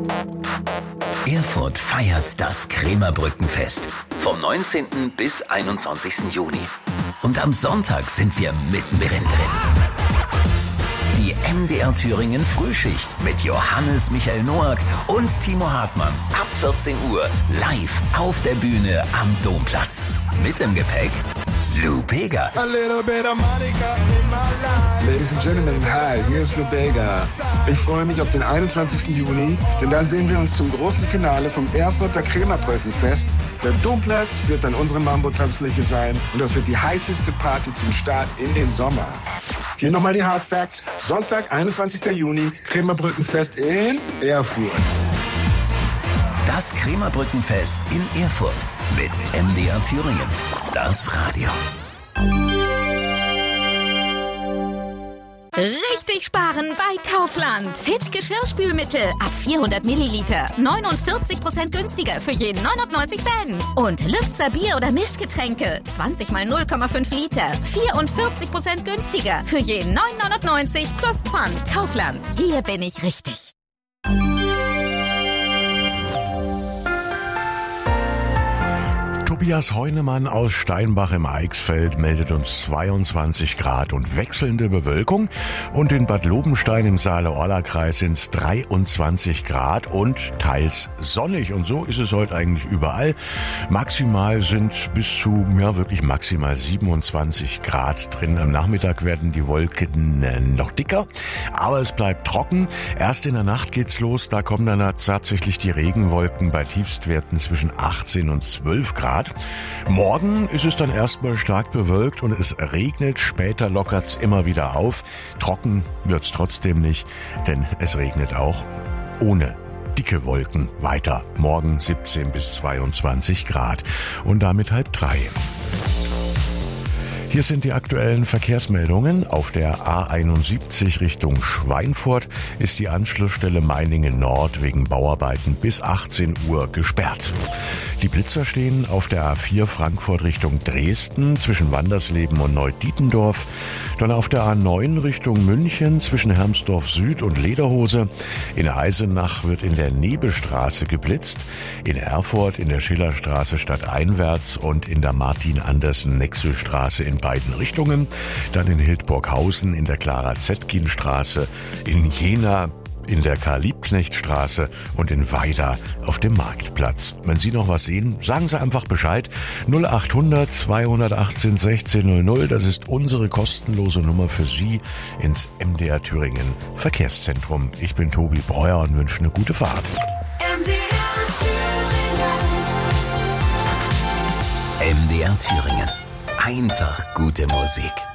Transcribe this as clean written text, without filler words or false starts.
Erfurt feiert das Krämerbrückenfest vom 19. bis 21. Juni. Und am Sonntag sind wir mittendrin drin. Die MDR Thüringen Frühschicht mit Johannes Michael Noack und Timo Hartmann. Ab 14 Uhr live auf der Bühne am Domplatz. Mit im Gepäck Lou Bega. Ladies and Gentlemen, hi, hier ist Lou Bega. Ich freue mich auf den 21. Juni, denn dann sehen wir uns zum großen Finale vom Erfurter Krämerbrückenfest. Der Domplatz wird dann unsere Mambo-Tanzfläche sein und das wird die heißeste Party zum Start in den Sommer. Hier nochmal die Hard Facts. Sonntag, 21. Juni, Krämerbrückenfest in Erfurt. Das Krämerbrückenfest in Erfurt mit MDR Thüringen. Das Radio. Richtig sparen bei Kaufland. Fit Geschirrspülmittel ab 400 Milliliter. 49% günstiger für jeden 99 Cent. Und Lübzer Bier- oder Mischgetränke. 20 mal 0,5 Liter. 44% günstiger für jeden 9,99 plus Pfand. Kaufland. Hier bin ich richtig. Tobias Heunemann aus Steinbach im Eichsfeld meldet uns 22 Grad und wechselnde Bewölkung. Und in Bad Lobenstein im Saale-Orla-Kreis sind es 23 Grad und teils sonnig. Und so ist es heute eigentlich überall. Maximal sind bis zu, wirklich maximal 27 Grad drin. Am Nachmittag werden die Wolken noch dicker, aber es bleibt trocken. Erst in der Nacht geht's los. Da kommen dann tatsächlich die Regenwolken bei Tiefstwerten zwischen 18 und 12 Grad. Morgen ist es dann erstmal stark bewölkt und es regnet. Später lockert's immer wieder auf. Trocken wird's trotzdem nicht, denn es regnet auch ohne dicke Wolken weiter. Morgen 17 bis 22 Grad und damit 2:30. Hier sind die aktuellen Verkehrsmeldungen. Auf der A71 Richtung Schweinfurt ist die Anschlussstelle Meiningen Nord wegen Bauarbeiten bis 18 Uhr gesperrt. Die Blitzer stehen auf der A4 Frankfurt Richtung Dresden zwischen Wandersleben und Neudietendorf. Dann auf der A9 Richtung München zwischen Hermsdorf Süd und Lederhose. In Eisenach wird in der Nebestraße geblitzt. In Erfurt in der Schillerstraße stadteinwärts und in der Martin-Andersen-Nexel-Straße in beiden Richtungen. Dann in Hildburghausen in der Clara-Zetkin-Straße. In Jena in der Karl-Liebknecht-Straße und in Weida auf dem Marktplatz. Wenn Sie noch was sehen, sagen Sie einfach Bescheid. 0800 218 1600, das ist unsere kostenlose Nummer für Sie ins MDR Thüringen Verkehrszentrum. Ich bin Tobi Breuer und wünsche eine gute Fahrt. MDR Thüringen. Einfach gute Musik.